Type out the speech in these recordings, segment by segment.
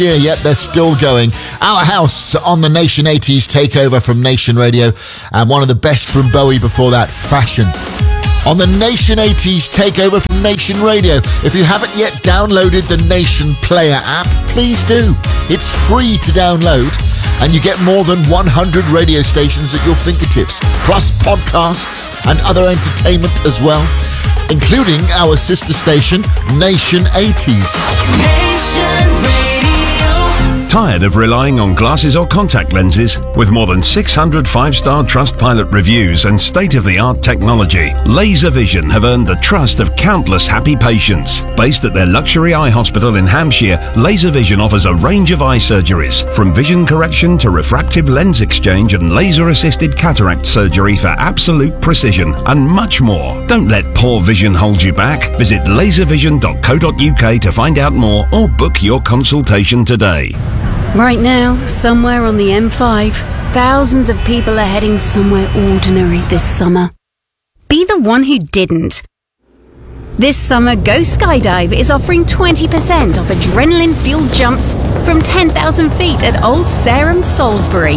Yeah, yep, they're still going. Our House on the Nation 80s takeover from Nation Radio, and one of the best from Bowie before that, Fashion. On the Nation 80s takeover from Nation Radio. If you haven't yet downloaded the Nation Player app, please do. It's free to download, and you get more than 100 radio stations at your fingertips, plus podcasts and other entertainment as well, including our sister station, Nation 80s. Nation Radio. Tired of relying on glasses or contact lenses? With more than 600 five-star Trustpilot reviews and state-of-the-art technology, LaserVision have earned the trust of countless happy patients. Based at their luxury eye hospital in Hampshire, LaserVision offers a range of eye surgeries, from vision correction to refractive lens exchange and laser-assisted cataract surgery for absolute precision, and much more. Don't let poor vision hold you back. Visit laservision.co.uk to find out more or book your consultation today. Right now, somewhere on the M5, thousands of people are heading somewhere ordinary this summer. Be the one who didn't. This summer, Go Skydive is offering 20% off adrenaline-fueled jumps from 10,000 feet at Old Sarum, Salisbury.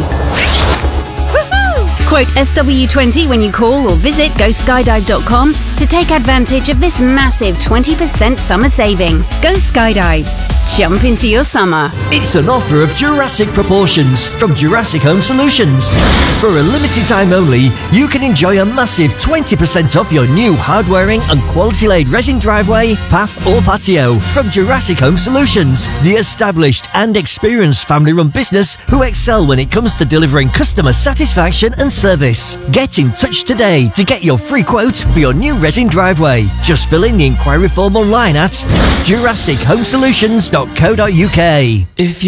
Quote SW20 when you call or visit GoSkydive.com to take advantage of this massive 20% summer saving. Go Skydive. Jump into your summer. It's an offer of Jurassic proportions from Jurassic Home Solutions. For a limited time only, you can enjoy a massive 20% off your new hard-wearing and quality-laid resin driveway, path or patio from Jurassic Home Solutions, the established and experienced family-run business who excel when it comes to delivering customer satisfaction and service. Get in touch today to get your free quote for your new resin driveway. Just fill in the inquiry form online at jurassichomesolutions.co.uk. If